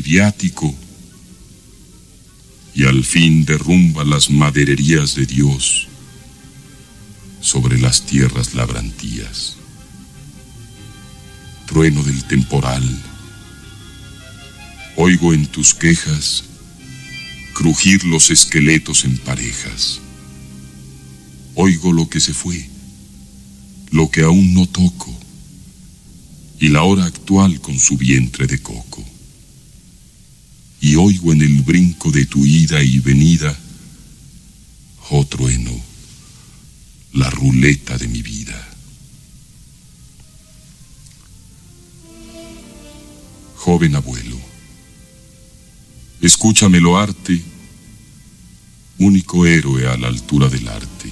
viático y al fin derrumba las madererías de Dios sobre las tierras labrantías. Trueno del temporal, oigo en tus quejas crujir los esqueletos en parejas. Oigo lo que se fue, lo que aún no toco, y la hora actual con su vientre de coco. Y oigo en el brinco de tu ida y venida, oh trueno, la ruleta de mi vida. Joven abuelo, escúchamelo arte, único héroe a la altura del arte.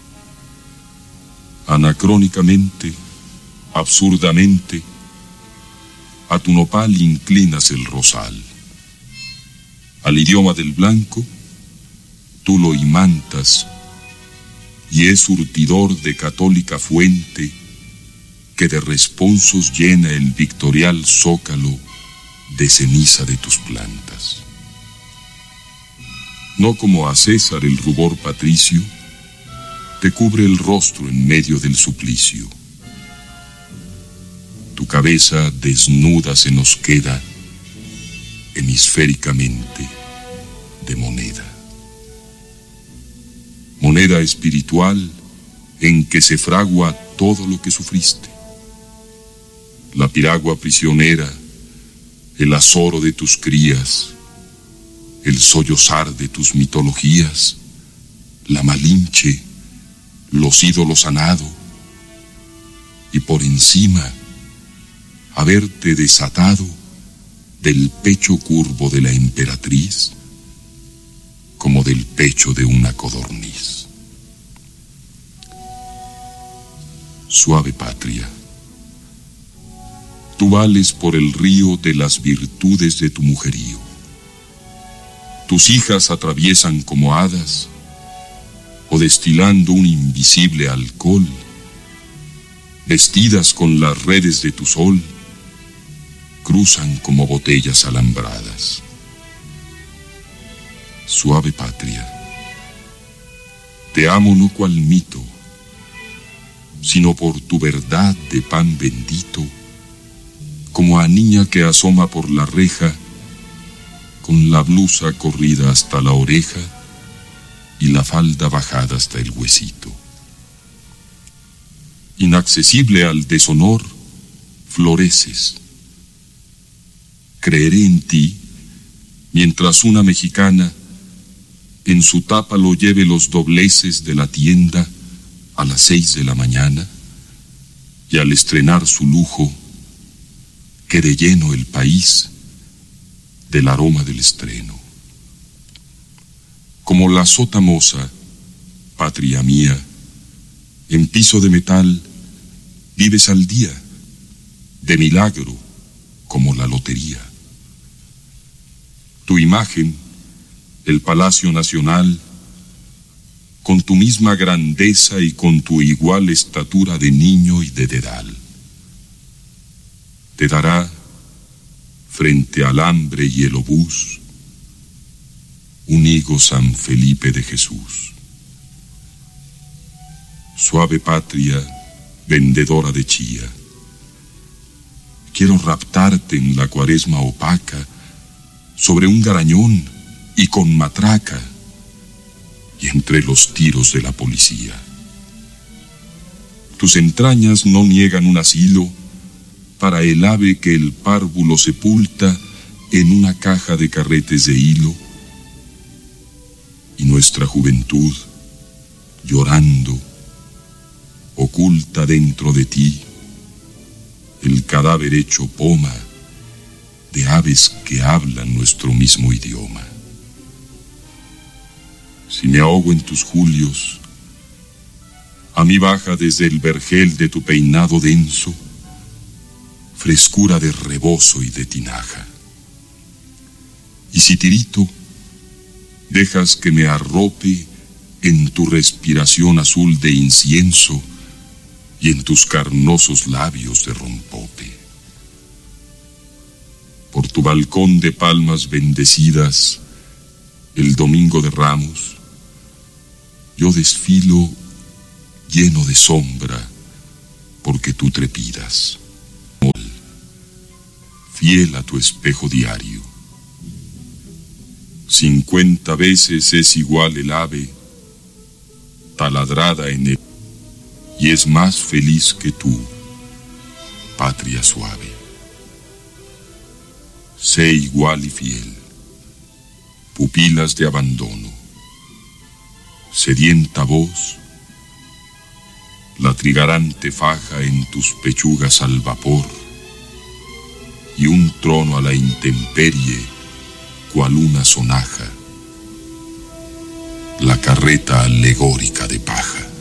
Anacrónicamente, absurdamente, a tu nopal inclinas el rosal. Al idioma del blanco, tú lo imantas, y es surtidor de católica fuente que de responsos llena el victorial zócalo de ceniza de tus plantas. No como a César el rubor patricio, te cubre el rostro en medio del suplicio. Tu cabeza desnuda se nos queda hemisféricamente de moneda. Moneda espiritual en que se fragua todo lo que sufriste. La piragua prisionera, el azoro de tus crías, el sollozar de tus mitologías, la malinche, los ídolos sanado, y por encima haberte desatado del pecho curvo de la emperatriz como del pecho de una codorniz. Suave patria, tú vales por el río de las virtudes de tu mujerío. Tus hijas atraviesan como hadas, o destilando un invisible alcohol, vestidas con las redes de tu sol, cruzan como botellas alambradas. Suave patria, te amo no cual mito, sino por tu verdad de pan bendito, como a niña que asoma por la reja, con la blusa corrida hasta la oreja y la falda bajada hasta el huesito. Inaccesible al deshonor, floreces. Creeré en ti, mientras una mexicana en su tapa lo lleve los dobleces de la tienda a las 6 de la mañana, y al estrenar su lujo, quede lleno el país del aroma del estreno. Como la sota moza, patria mía, en piso de metal vives al día, de milagro como la lotería. Tu imagen, el Palacio Nacional, con tu misma grandeza y con tu igual estatura de niño y de dedal, te dará, frente al hambre y el obús, un higo San Felipe de Jesús. Suave patria, vendedora de chía, quiero raptarte en la cuaresma opaca, sobre un garañón y con matraca, y entre los tiros de la policía. Tus entrañas no niegan un asilo para el ave que el párvulo sepulta en una caja de carretes de hilo, y nuestra juventud, llorando, oculta dentro de ti el cadáver hecho poma de aves que hablan nuestro mismo idioma. Si me ahogo en tus julios, a mí baja desde el vergel de tu peinado denso frescura de rebozo y de tinaja. Y si tirito, dejas que me arrope en tu respiración azul de incienso y en tus carnosos labios de rompope. Por tu balcón de palmas bendecidas, el domingo de Ramos, yo desfilo lleno de sombra, porque tú trepidas. Fiel a tu espejo diario. 50 veces es igual el ave, taladrada en él, y es más feliz que tú, patria suave. Sé igual y fiel, pupilas de abandono, sedienta voz, la trigarante faja en tus pechugas al vapor, y un trono a la intemperie, cual una sonaja, la carreta alegórica de paja.